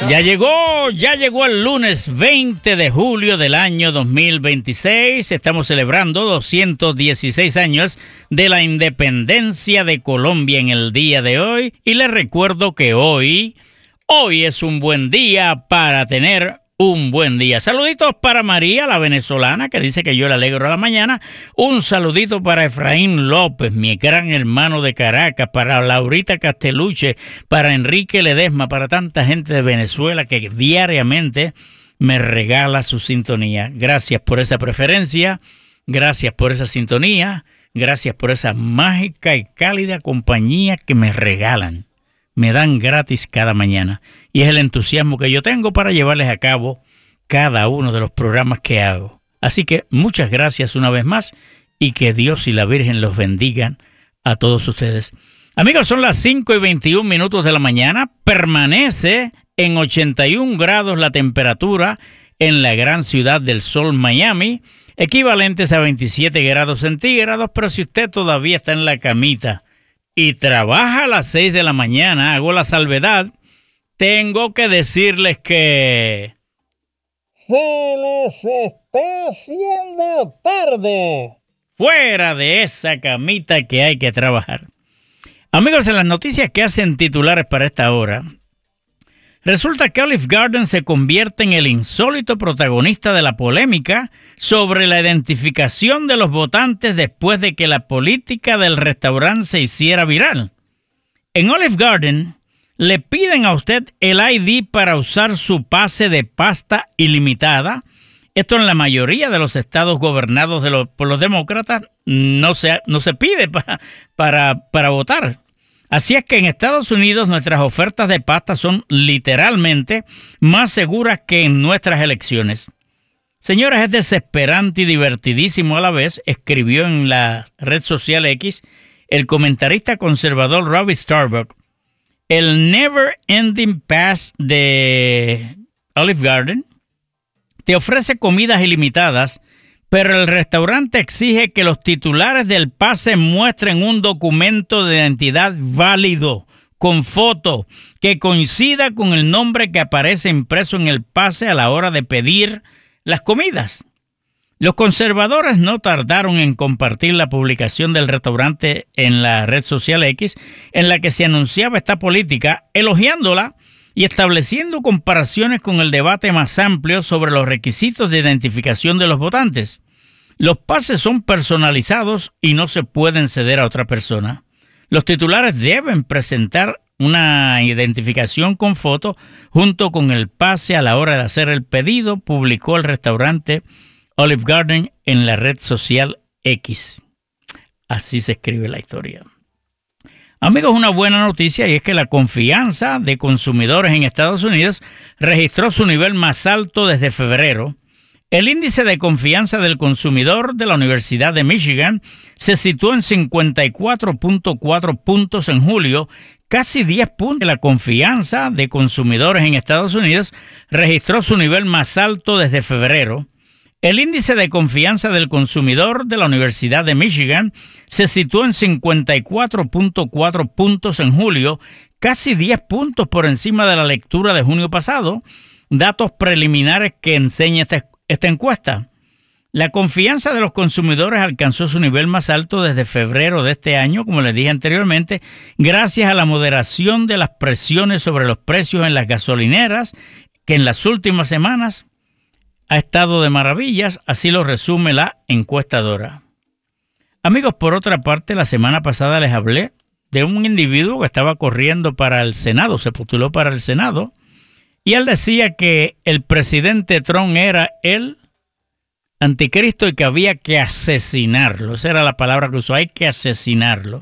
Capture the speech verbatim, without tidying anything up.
Ya llegó, ya llegó el lunes veinte de julio del año dos mil veintiséis. Estamos celebrando doscientos dieciséis años de la independencia de Colombia en el día de hoy. Y les recuerdo que hoy, hoy es un buen día para tener un buen día. Saluditos para María, la venezolana, que dice que yo le alegro a la mañana. Un saludito para Efraín López, mi gran hermano de Caracas, para Laurita Casteluche, para Enrique Ledesma, para tanta gente de Venezuela que diariamente me regala su sintonía. Gracias por esa preferencia, gracias por esa sintonía, gracias por esa mágica y cálida compañía que me regalan. Me dan gratis cada mañana. Y es el entusiasmo que yo tengo para llevarles a cabo cada uno de los programas que hago. Así que muchas gracias una vez más y que Dios y la Virgen los bendigan a todos ustedes. Amigos, son las cinco y veintiún minutos de la mañana. Permanece en ochenta y un grados la temperatura en la gran ciudad del sol, Miami, equivalentes a veintisiete grados centígrados. Pero si usted todavía está en la camita y trabaja a las seis de la mañana, hago la salvedad, tengo que decirles que se les está haciendo tarde. Fuera de esa camita que hay que trabajar. Amigos, en las noticias que hacen titulares para esta hora, resulta que Olive Garden se convierte en el insólito protagonista de la polémica sobre la identificación de los votantes después de que la política del restaurante se hiciera viral. En Olive Garden le piden a usted el I D para usar su pase de pasta ilimitada. Esto en la mayoría de los estados gobernados de los, por los demócratas no se, no se pide pa, para, para votar. Así es que en Estados Unidos nuestras ofertas de pasta son literalmente más seguras que en nuestras elecciones. Señoras, es desesperante y divertidísimo a la vez, escribió en la red social X el comentarista conservador Robbie Starbuck. El Never Ending Pass de Olive Garden te ofrece comidas ilimitadas, pero el restaurante exige que los titulares del pase muestren un documento de identidad válido, con foto, que coincida con el nombre que aparece impreso en el pase a la hora de pedir las comidas. Los conservadores no tardaron en compartir la publicación del restaurante en la red social X, en la que se anunciaba esta política, elogiándola y estableciendo comparaciones con el debate más amplio sobre los requisitos de identificación de los votantes. Los pases son personalizados y no se pueden ceder a otra persona. Los titulares deben presentar una identificación con foto junto con el pase a la hora de hacer el pedido, publicó el restaurante Olive Garden en la red social X. Así se escribe la historia. Amigos, una buena noticia y es que la confianza de consumidores en Estados Unidos registró su nivel más alto desde febrero. El índice de confianza del consumidor de la Universidad de Michigan se situó en cincuenta y cuatro punto cuatro puntos en julio, casi diez puntos. La confianza de consumidores en Estados Unidos registró su nivel más alto desde febrero. El índice de confianza del consumidor de la Universidad de Michigan se situó en cincuenta y cuatro punto cuatro puntos en julio, casi diez puntos por encima de la lectura de junio pasado, datos preliminares que enseña esta, esta encuesta. La confianza de los consumidores alcanzó su nivel más alto desde febrero de este año, como les dije anteriormente, gracias a la moderación de las presiones sobre los precios en las gasolineras, que en las últimas semanas ha estado de maravillas, así lo resume la encuestadora. Amigos, por otra parte, la semana pasada les hablé de un individuo que estaba corriendo para el Senado, se postuló para el Senado, y él decía que el presidente Trump era el anticristo y que había que asesinarlo. Esa era la palabra que usó, hay que asesinarlo.